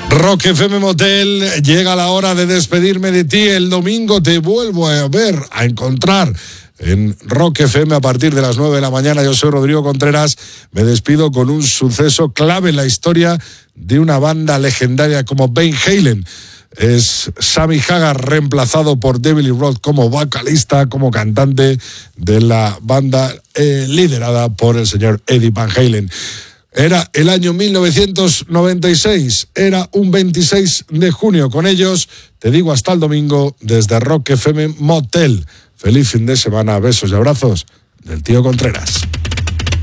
Rock FM Motel, llega la hora de despedirme de ti. El domingo te vuelvo a encontrar en Rock FM a partir de las 9 de la mañana. Yo soy Rodrigo Contreras. Me despido con un suceso clave en la historia de una banda legendaria como Van Halen. Es Sammy Hagar, reemplazado por David Lee Roth como vocalista, como cantante de la banda liderada por el señor Eddie Van Halen. Era el año 1996, era un 26 de junio. Con ellos te digo hasta el domingo desde Rock FM Motel. Feliz fin de semana, besos y abrazos del tío Contreras.